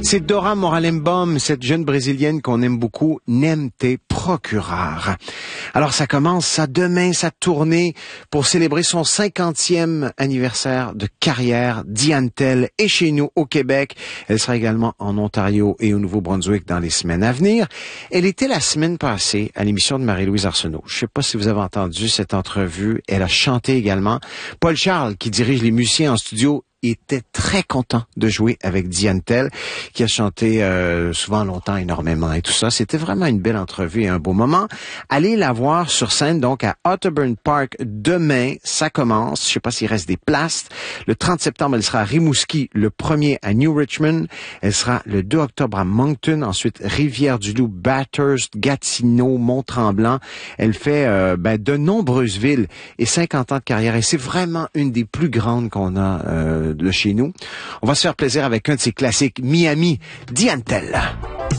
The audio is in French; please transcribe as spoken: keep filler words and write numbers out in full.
C'est Dora Moralembaum, cette jeune Brésilienne qu'on aime beaucoup, N'aime tes procureurs. Alors ça commence, ça demain, sa tournée pour célébrer son cinquantième anniversaire de carrière. Diane Tell est chez nous au Québec. Elle sera également en Ontario et au Nouveau-Brunswick dans les semaines à venir. Elle était la semaine passée à l'émission de Marie-Louise Arsenault. Je ne sais pas si vous avez entendu cette entrevue. Elle a chanté également. Paul Charles, qui dirige les musiciens en studio, était très content de jouer avec Diane Tell, qui a chanté euh, souvent, longtemps, énormément et tout ça. C'était vraiment une belle entrevue et un beau moment. Allez la voir sur scène, donc, à Otterburn Park demain. Ça commence. Je sais pas s'il reste des places. Le trente septembre, elle sera à Rimouski, le premier à New Richmond. Elle sera le deux octobre à Moncton, ensuite Rivière-du-Loup, Bathurst, Gatineau, Mont-Tremblant. Elle fait euh, ben, de nombreuses villes et cinquante ans de carrière. Et c'est vraiment une des plus grandes qu'on a euh, de chez nous. On va se faire plaisir avec un de ses classiques, Miami, Diane Tell.